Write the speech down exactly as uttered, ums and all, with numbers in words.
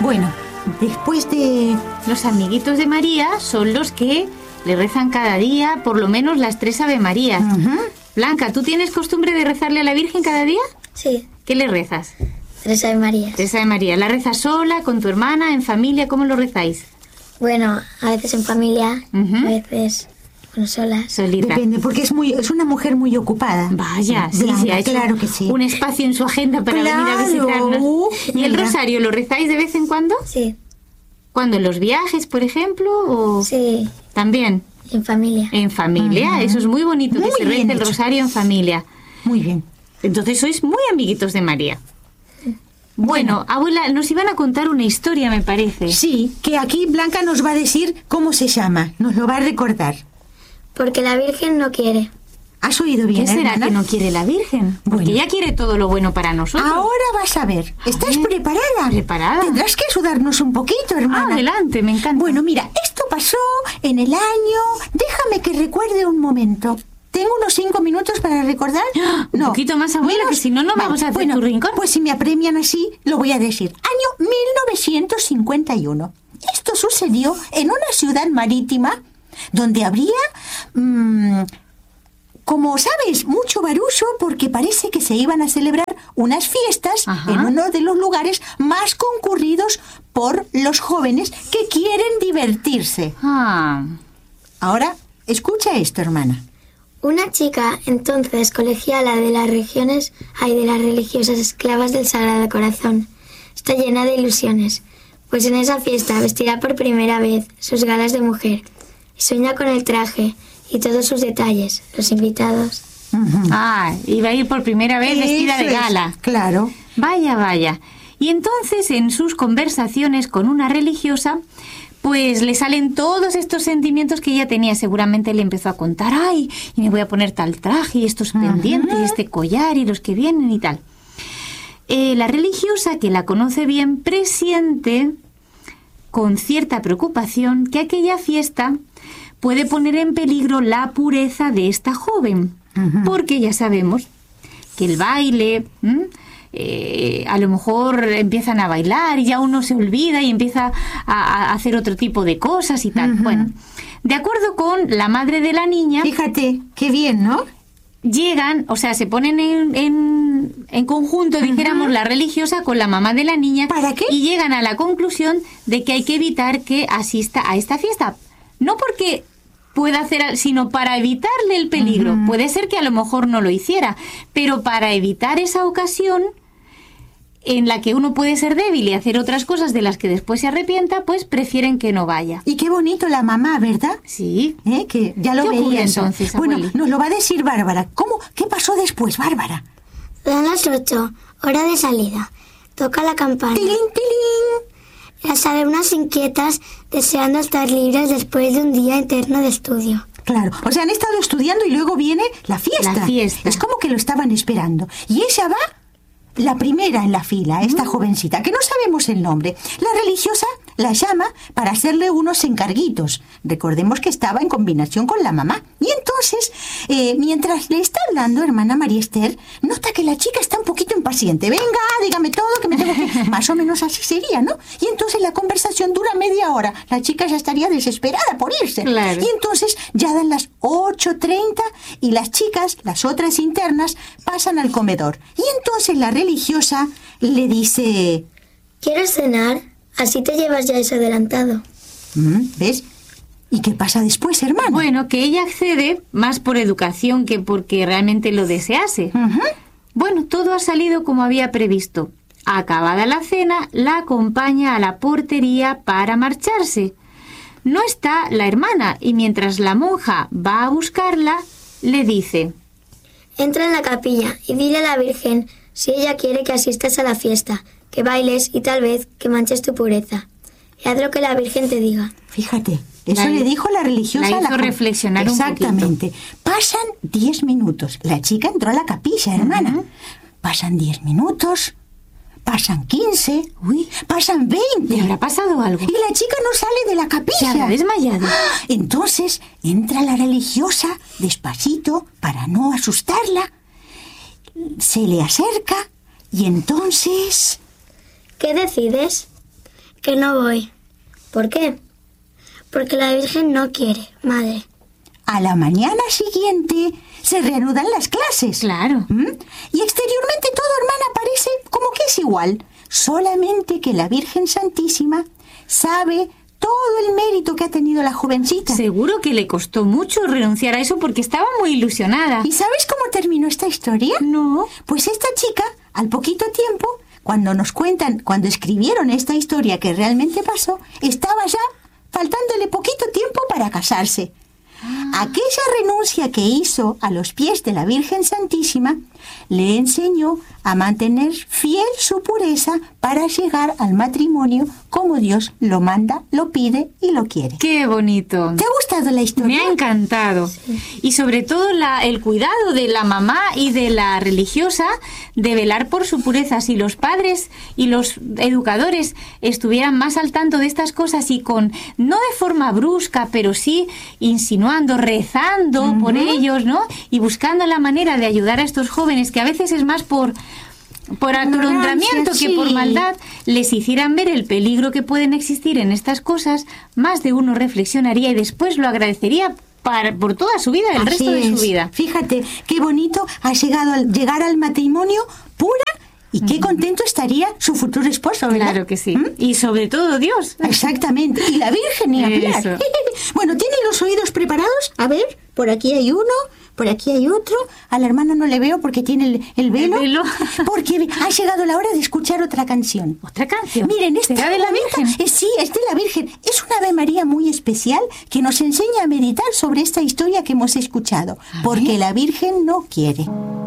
Bueno, después de... Los amiguitos de María son los que le rezan cada día por lo menos las tres Ave Marías. Uh-huh. Blanca, ¿tú tienes costumbre de rezarle a la Virgen cada día? Sí. ¿Qué le rezas? Tres Ave Marías. Tres Ave María. ¿La rezas sola, con tu hermana, en familia? ¿Cómo lo rezáis? Bueno, a veces en familia, Uh-huh. a veces bueno, solas. Solita. Depende, porque es muy es una mujer muy ocupada. Vaya, sí, Blanca, sí, ha hecho claro que sí. un espacio en su agenda para Claro. venir a visitarnos. ¿Y el Mira. rosario lo rezáis de vez en cuando? Sí, ¿Cuándo? ¿En los viajes, por ejemplo? ¿O sí, también? en familia. En familia. Ujú. Eso es muy bonito, Muy que se bien rece el hecho. rosario en familia. Muy bien. Entonces sois muy amiguitos de María. Bueno, abuela, nos iban a contar una historia, me parece. Sí, que aquí Blanca nos va a decir cómo se llama. Nos lo va a recordar. Porque la Virgen no quiere. ¿Has oído bien, ¿Qué será hermana? que no quiere la Virgen? Porque Bueno. ella quiere todo lo bueno para nosotros. Ahora vas a ver. ¿Estás ver. preparada? Preparada. Tendrás que ayudarnos un poquito, hermana. Adelante, me encanta. Bueno, mira, esto pasó en el año... Déjame que recuerde un momento. ¿Tengo unos cinco minutos para recordar? Un poquito más, abuela, que si no, no vamos a hacer bueno, tu rincón. Pues si me apremian así, lo voy a decir. Año mil novecientos cincuenta y uno. Esto sucedió en una ciudad marítima donde habría... mmm, como sabes, mucho barullo porque parece que se iban a celebrar unas fiestas Ajá. en uno de los lugares más concurridos por los jóvenes que quieren divertirse. Ah, Ahora, escucha esto, hermana. Una chica, entonces colegiala de las regiones, ay, de las religiosas esclavas del Sagrado Corazón, está llena de ilusiones, pues en esa fiesta vestirá por primera vez sus galas de mujer y sueña con el traje y todos sus detalles, los invitados. Ujú. ah, iba a ir por primera vez vestida de Eso es, gala. Claro. Vaya, vaya. Y entonces en sus conversaciones con una religiosa, pues le salen todos estos sentimientos que ella tenía. Seguramente le empezó a contar, ay, y me voy a poner tal traje y estos pendientes y este collar y los que vienen y tal. Eh, la religiosa, que la conoce bien, presiente con cierta preocupación que aquella fiesta puede poner en peligro la pureza de esta joven, Ujú. porque ya sabemos que el baile, ¿m? Eh, a lo mejor empiezan a bailar y ya uno se olvida y empieza a, a hacer otro tipo de cosas y tal. Ujú. Bueno, de acuerdo con la madre de la niña, Fíjate, qué bien, ¿no? llegan, o sea, se ponen en, en, en conjunto, dijéramos, la religiosa con la mamá de la niña. ¿Para qué? Y llegan a la conclusión de que hay que evitar que asista a esta fiesta. No porque pueda hacer, al- sino para evitarle el peligro. Ujú. Puede ser que a lo mejor no lo hiciera, pero para evitar esa ocasión en la que uno puede ser débil y hacer otras cosas de las que después se arrepienta, pues prefieren que no vaya. Y qué bonito la mamá, ¿verdad? Sí. ¿Eh? Que ya lo ¿Qué ocurre veía eso. entonces, Bueno, abueli? nos lo va a decir Bárbara. ¿Cómo? ¿Qué pasó después, Bárbara? Dan las ocho, hora de salida. Toca la campana. ¡Tilín, tilín! Las alumnas inquietas deseando estar libres después de un día eterno de estudio. Claro, o sea, han estado estudiando y luego viene la fiesta. La fiesta. Es como que lo estaban esperando. Y ella va la primera en la fila, esta jovencita, que no sabemos el nombre. La religiosa la llama para hacerle unos encarguitos. Recordemos que estaba en combinación con la mamá. Y entonces, eh, mientras le está hablando, hermana María Esther, nota que la chica está un poquito impaciente. Venga, dígame todo, que me tengo que... Más o menos así sería, ¿no? Y entonces la conversación dura media hora. La chica ya estaría desesperada por irse. Claro. Y entonces ya dan las ocho treinta y las chicas, las otras internas, pasan al comedor. Y entonces la religiosa le dice... ¿Quieres cenar? Así te llevas ya eso adelantado. "Mm, ¿Ves? ¿Y qué pasa después, hermano? Bueno, que ella accede más por educación que porque realmente lo desease. Ujú. Bueno, todo ha salido como había previsto. Acabada la cena, la acompaña a la portería para marcharse. No está la hermana y mientras la monja va a buscarla, le dice... Entra en la capilla y dile a la Virgen si ella quiere que asistas a la fiesta, que bailes y tal vez que manches tu pureza. Y haz lo que la Virgen te diga. Fíjate, eso La- le dijo la religiosa la a hizo jo- reflexionar un Exactamente. Pasan diez minutos. La chica entró a la capilla, hermana. Ujú. Pasan diez minutos, pasan quince, uy, pasan veinte. ¿Le habrá pasado algo? Y la chica no sale de la ¿Se capilla. habrá desmayado? ¡Ah! Entonces entra la religiosa despacito para no asustarla. Se le acerca y entonces... ¿Qué decides? Que no voy. ¿Por qué? Porque la Virgen no quiere, madre. A la mañana siguiente se reanudan las clases. Claro. ¿Mm? Y exteriormente todo, hermana, parece como que es igual. Solamente que la Virgen Santísima sabe todo el mérito que ha tenido la jovencita. Seguro que le costó mucho renunciar a eso porque estaba muy ilusionada. ¿Y sabes cómo terminó esta historia? No. Pues esta chica, al poquito tiempo, cuando nos cuentan, cuando escribieron esta historia que realmente pasó, estaba ya faltándole poquito tiempo para casarse. Ah. Aquella renuncia que hizo a los pies de la Virgen Santísima le enseñó a mantener fiel su pureza para llegar al matrimonio como Dios lo manda, lo pide y lo quiere. ¡Qué bonito! ¿Te ha gustado la historia? Me ha encantado. Sí. Y sobre todo la, el cuidado de la mamá y de la religiosa de velar por su pureza. Si los padres y los educadores estuvieran más al tanto de estas cosas y con, no de forma brusca, pero sí insinuando, rezando uh-huh. por ellos, ¿no? Y buscando la manera de ayudar a estos jóvenes, que a veces es más por... por atolondramiento que por maldad, les hicieran ver el peligro que pueden existir en estas cosas, más de uno reflexionaría y después lo agradecería para, por toda su vida, el Así resto de es. su vida. Fíjate, qué bonito ha llegado al llegar al matrimonio pura y qué contento estaría su futuro esposo, ¿verdad? Claro que sí. ¿Mm? Y sobre todo Dios. Exactamente. Y la Virgen, ni hablar. Bueno, ¿tienen los oídos preparados? A ver, por aquí hay uno... Por aquí hay otro. A la hermana no le veo porque tiene el, el velo. El velo. Porque ha llegado la hora de escuchar otra canción. ¿Otra canción? Miren, esta ¿Será de la Virgen? Es, sí, es de la Virgen. Es una Ave María muy especial que nos enseña a meditar sobre esta historia que hemos escuchado. Porque la Virgen no quiere.